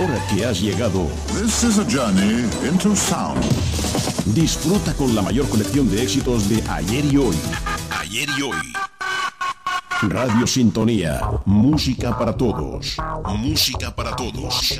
Ahora que has llegado, This is a journey into sound. disfruta con la mayor colección de éxitos de ayer y hoy. Ayer y hoy. Radio Sintonía, música para todos. Música para todos.